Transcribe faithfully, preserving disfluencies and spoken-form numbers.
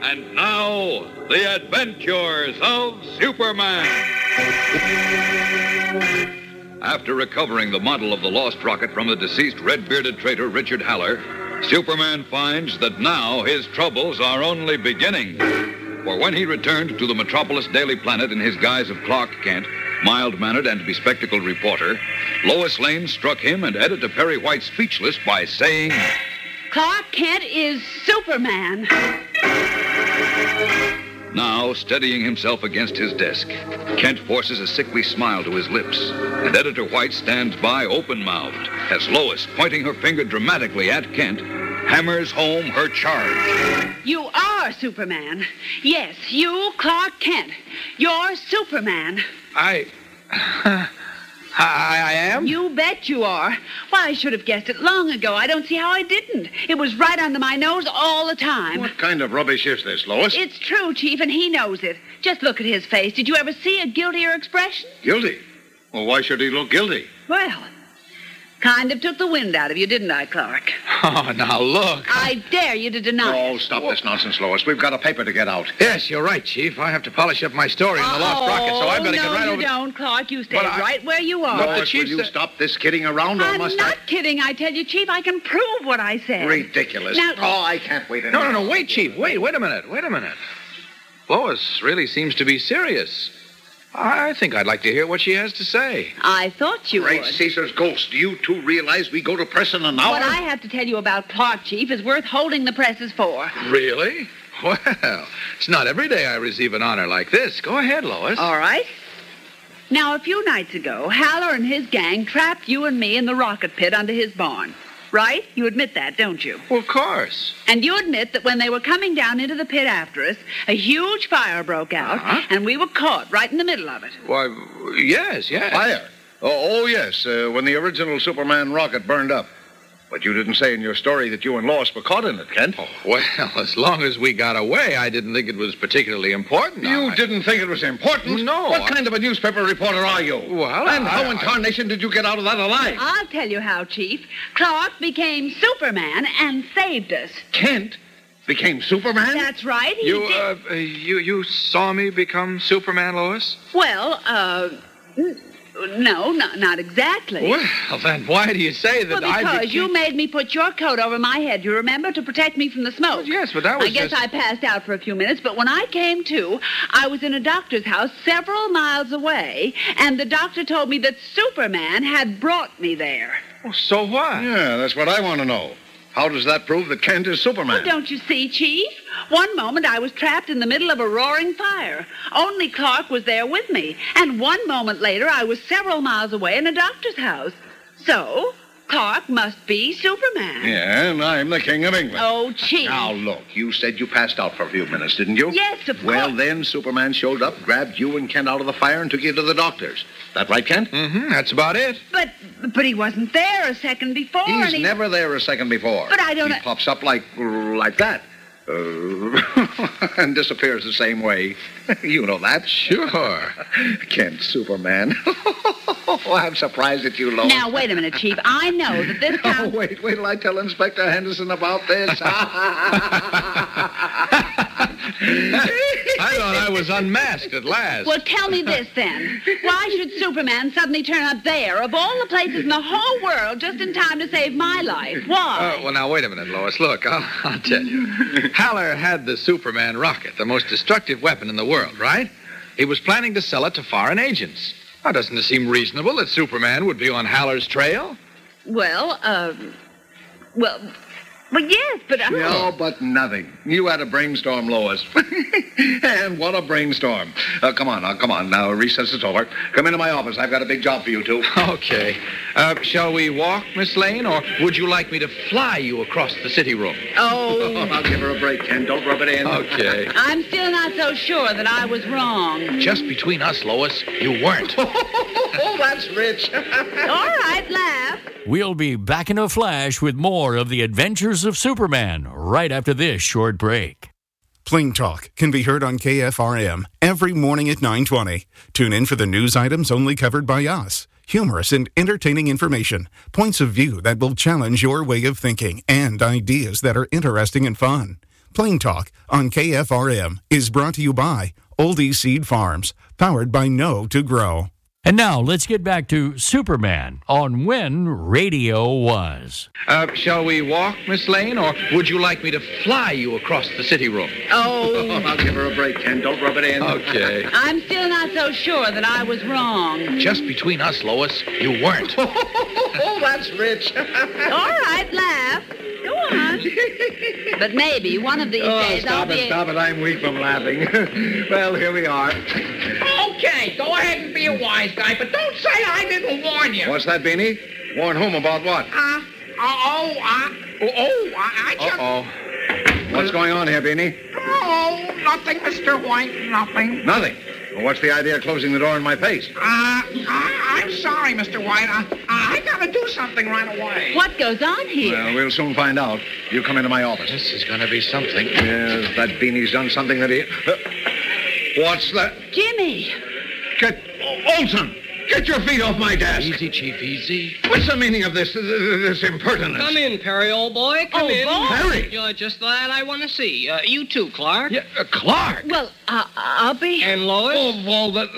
And now, the adventures of Superman. After recovering the model of the lost rocket from the deceased red-bearded traitor Richard Haller, Superman finds that now his troubles are only beginning. For when he returned to the Metropolis Daily Planet in his guise of Clark Kent, mild-mannered and bespectacled reporter, Lois Lane struck him and Editor Perry White speechless by saying, Clark Kent is Superman. Now, steadying himself against his desk, Kent forces a sickly smile to his lips, and Editor White stands by open-mouthed as Lois, pointing her finger dramatically at Kent, hammers home her charge. You are Superman. Yes, you, Clark Kent. You're Superman. I... I, I am? You bet you are. Why, I should have guessed it long ago. I don't see how I didn't. It was right under my nose all the time. What kind of rubbish is this, Lois? It's true, Chief, and he knows it. Just look at his face. Did you ever see a guiltier expression? Guilty? Well, why should he look guilty? Well, kind of took the wind out of you, didn't I, Clark? Oh, now look. I dare you to deny Oh, it. stop this nonsense, Lois. We've got a paper to get out. Yes, you're right, Chief. I have to polish up my story on the lost oh, rocket, so I've got to no, get right you over... don't, Clark. You stay But I- right where you are. But the Lois, chief will you said- stop this kidding around, or I'm must not I... kidding, I tell you, Chief. I can prove what I said. Ridiculous. Now- Oh, I can't wait any No, no, more. no, wait, Chief. Wait, wait a minute. Wait a minute. Lois really seems to be serious. I think I'd like to hear what she has to say. I thought you Great would. Caesar's ghost. Do you two realize we go to press in an hour? What I have to tell you about Clark, Chief, is worth holding the presses for. Really? Well, it's not every day I receive an honor like this. Go ahead, Lois. All right. Now, a few nights ago, Haller and his gang trapped you and me in the rocket pit under his barn. Right? You admit that, don't you? Well, of course. And you admit that when they were coming down into the pit after us, a huge fire broke out, Uh-huh. and we were caught right in the middle of it. Why, yes, yes. Fire. Oh, oh yes, uh, when the original Superman rocket burned up. But you didn't say in your story that you and Lois were caught in it, Kent. Oh, well, as long as we got away, I didn't think it was particularly important. You I- didn't think it was important? No, What I- kind of a newspaper reporter are you? Well, And I- how I- in tarnation did you get out of that alive? I'll tell you how, Chief. Clark became Superman and saved us. Kent became Superman? That's right. He You, did. uh, uh, you, you saw me become Superman, Lois? Well, uh, n- no, not, not exactly. Well, then why do you say that Well, I because became... you made me put your coat over my head, you remember, to protect me from the smoke. Well, yes, but that was I guess just- I passed out for a few minutes, but when I came to, I was in a doctor's house several miles away, and the doctor told me that Superman had brought me there. Oh, so what? Yeah, that's what I want to know. How does that prove that Kent is Superman? Well, don't you see, Chief? One moment I was trapped in the middle of a roaring fire. Only Clark was there with me. And one moment later, I was several miles away in a doctor's house. So, Clark must be Superman. Yeah, and I'm the King of England. Oh, Chief. Now, look, you said you passed out for a few minutes, didn't you? Yes, of Well, course. then Superman showed up, grabbed you and Kent out of the fire, and took you to the doctor's. That right, Kent? Mm-hmm, that's about it. But but he wasn't there a second before. He's and he... never there a second before. But I don't He know- pops up like like that. Uh, and disappears the same way. You know that. Sure. Kent, Superman. I'm surprised at you, Lois. Now, wait a minute, Chief. I know that this Oh, town... wait, wait till I tell Inspector Henderson about this. I thought I was unmasked at last. Well, tell me this, then. Why should Superman suddenly turn up there, of all the places in the whole world, just in time to save my life? Why? Uh, well, now, wait a minute, Lois. Look, I'll, I'll tell you. Haller had the Superman rocket, the most destructive weapon in the world, right? He was planning to sell it to foreign agents. Now, doesn't it seem reasonable that Superman would be on Haller's trail? Well, uh... Well... Well, yes, but... Uh, No, but nothing. You had a brainstorm, Lois. And what a brainstorm. Uh, come on, now, come on. Now, recess is over. Come into my office. I've got a big job for you two. Okay. Uh, shall we walk, Miss Lane, or would you like me to fly you across the city room? Oh, I'll give her a break, Ken. Don't rub it in. Okay. I'm still not so sure that I was wrong. Just between us, Lois, you weren't. Oh, that's rich. All right, laugh. We'll be back in a flash with more of the adventures of Superman right after this short break. Plain Talk can be heard on K F R M every morning at nine twenty. Tune in for the news items only covered by us. Humorous and entertaining information, points of view that will challenge your way of thinking, and ideas that are interesting and fun. Plain Talk on K F R M is brought to you by Oldie Seed Farms, powered by Know to Grow. And now let's get back to Superman on When Radio Was. Uh, shall we walk, Miss Lane, or would you like me to fly you across the city room? Oh, I'll give her a break, Ken. Don't rub it in. Okay. I'm still not so sure that I was wrong. Just between us, Lois, you weren't. Oh, that's rich. All right, laugh. Go on. But maybe one of these Oh, days I'll stop be... it, stop it. I'm weak from laughing. Well, here we are. Okay, go ahead and be a wise guy, but don't say I didn't warn you. What's that, Beanie? Warn whom about what? Uh, oh, uh, oh, oh, I, I just... Uh-oh. What's going on here, Beanie? Oh, nothing, Mister White, nothing. Nothing. Well, what's the idea of closing the door in my face? Uh, I, I'm sorry, Mister White. I, I gotta do something right away. What goes on here? Well, we'll soon find out. You come into my office. This is going to be something. Yes, that Beanie's done something that he... Uh, what's that? Jimmy. Get... Olson! Get your feet off my desk! Easy, Chief, easy. What's the meaning of this, this impertinence? Come in, Perry, old boy. Come Oh, in. boy. Perry! You're just the lad I want to see. Uh, you too, Clark. Yeah, uh, Clark. Well, uh, I'll be... And Lois. Oh, well, that,